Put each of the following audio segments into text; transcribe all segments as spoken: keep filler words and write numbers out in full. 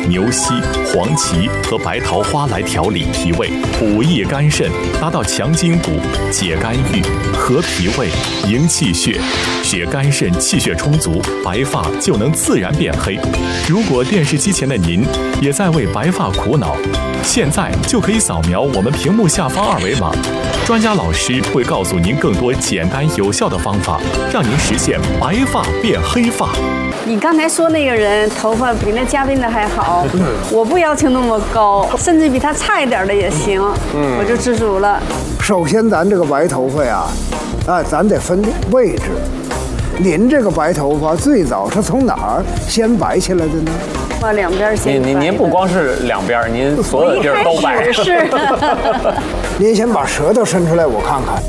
牛膝、黄芪和白桃花来调理脾胃，补益肝肾，达到强筋骨、解肝郁、和脾胃、营气血，使肝肾气血充足，白发就能自然变黑。如果电视机前的您也在为白发苦恼，现在就可以扫描我们屏幕下方二维码，专家老师会告诉您更多简单有效的方法，让您实现白发变黑发。 你刚才说那个人头发比那嘉宾的还好，我不要求那么高，甚至比他差一点的也行，我就知足了。 首先，咱这个白头发呀，啊，咱得分位置。您这个白头发最早是从哪儿先白起来的呢？ 把两边先。 您您您不光是两边，您所有的地儿都白。 是。 您先把舌头伸出来，我看看。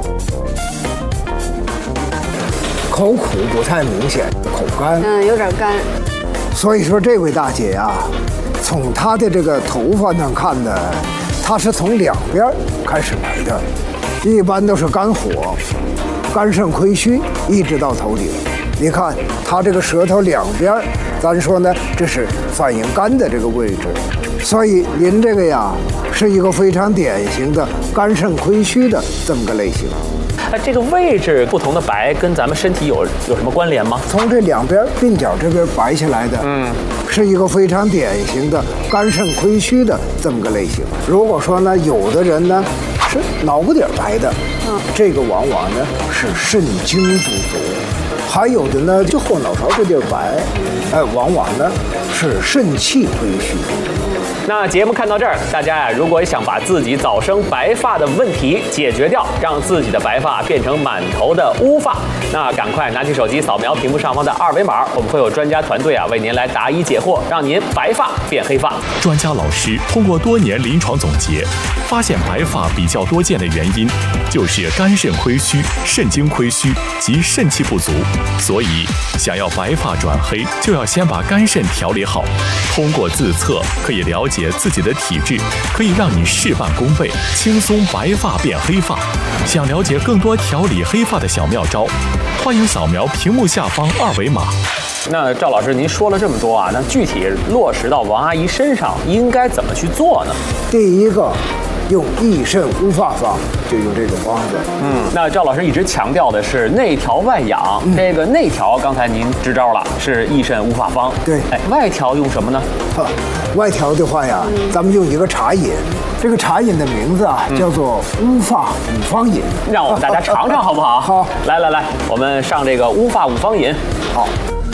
口苦不太明显，口干， 嗯，有点干。 所以说，这位大姐呀，从她的这个头发上看呢，她是从两边开始白的，一般都是肝火、肝肾亏虚，一直到头顶。你看她这个舌头两边，咱说呢，这是反映肝的这个位置，所以您这个呀，是一个非常典型的肝肾亏虚的这么个类型。 哎，这个位置不同的白跟咱们身体有有什么关联吗？ 从这两边鬓角这边白下来的，嗯，是一个非常典型的肝肾亏虚的这么个类型。如果说呢，有的人呢是脑瓜顶白的，嗯，这个往往呢是肾精不足；还有的呢就后脑勺这地儿白，哎，往往呢是肾气亏虚。 那节目看到这儿，大家呀，如果想把自己早生白发的问题解决掉，让自己的白发变成满头的乌发，那赶快拿起手机扫描屏幕上方的二维码，我们会有专家团队啊为您来答疑解惑，让您白发变黑发。 专家老师通过多年临床总结，发现白发比较多见的原因就是肝肾亏虚、肾精亏虚及肾气不足，所以想要白发转黑，就要先把肝肾调理好。通过自测可以了解自己的体质，可以让你事半功倍，轻松白发变黑发。想了解更多调理黑发的小妙招，欢迎扫描屏幕下方二维码。 那赵老师，您说了这么多啊，那具体落实到王阿姨身上应该怎么去做呢？ 第一个，用益肾乌发方，就用这个方子。 嗯，那赵老师一直强调的是内调外养，嗯、这个内调刚才您支招了，是益肾乌发方。 对， 哎，外调用什么呢？ 啊，外调的话呀，嗯、咱们用一个茶饮，这个茶饮的名字啊、嗯、叫做乌发五方饮。 让我们大家尝尝好不好？ 好， 来来来，我们上这个乌发五方饮。 好。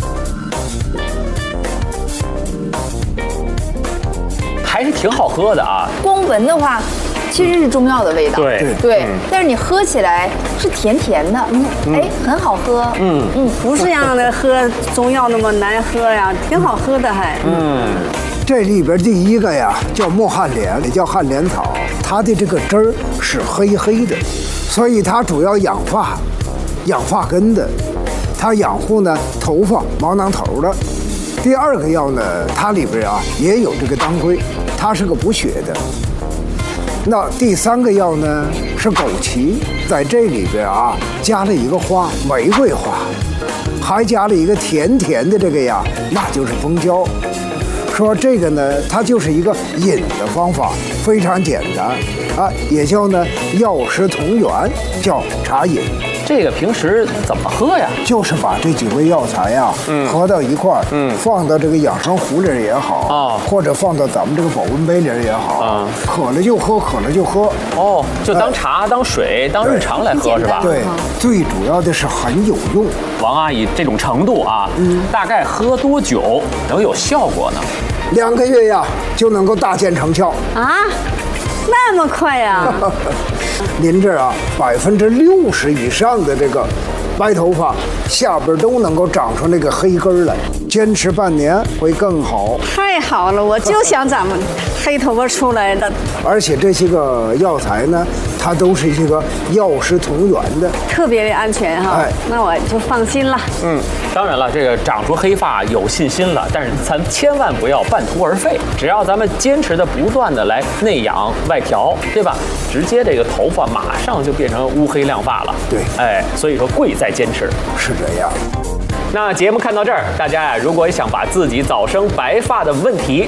还是挺好喝的啊！ 光闻的话，其实是中药的味道。 对对，嗯、但是你喝起来是甜甜的，嗯，哎，很好喝。 嗯嗯，不是让的喝中药那么难喝呀，挺好喝的还。 嗯， 这里边第一个呀叫墨旱莲，也叫旱莲草，它的这个汁儿是黑黑的，所以它主要养发、养发根的，它养护呢头发、毛囊头的。第二个药呢，它里边啊也有这个当归，它是个补血的。那第三个药呢是枸杞，在这里边啊加了一个花，玫瑰花，还加了一个甜甜的这个呀，那就是蜂胶。说这个呢，它就是一个饮的方法，非常简单啊，也叫呢药食同源，叫茶饮。 这个平时怎么喝呀？ 就是把这几味药材呀、啊，嗯，合到一块儿，嗯，放到这个养生壶里也好，啊、哦，或者放到咱们这个保温杯里也好，啊，渴了就喝，渴了就喝。 哦，就当茶、呃、当水、当日常来喝是吧？ 对，最主要的是很有用。 王阿姨这种程度啊，嗯，大概喝多久能有效果呢？ 两个月呀，就能够大见成效啊。那么快呀！ 您这啊，百分之六十以上的这个白头发下边都能够长出那个黑根来，坚持半年会更好。 太好了，我就想咱们黑头发出来的。 而且这些个药材呢，它都是一个药食同源的， 特别的安全哈。哎，那我就放心了。 嗯，当然了，这个长出黑发有信心了，但是咱千万不要半途而废。只要咱们坚持的不断的来内养外调，对吧？直接这个头发马上就变成乌黑亮发了。 对， 哎，所以说贵在坚持。 是这样。 那节目看到这儿，大家呀，如果想把自己早生白发的问题